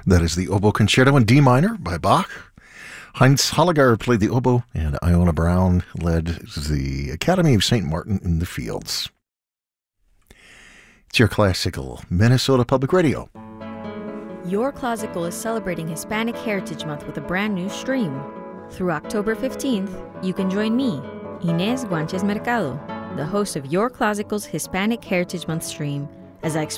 That is the Oboe Concerto in D minor by Bach. Heinz Holliger played the oboe, and Iona Brown led the Academy of St. Martin in the Fields. It's Your Classical, Minnesota Public Radio. Your Classical is celebrating Hispanic Heritage Month with a brand new stream. Through October 15th, you can join me, Inés Guanches Mercado, the host of Your Classical's Hispanic Heritage Month stream, as I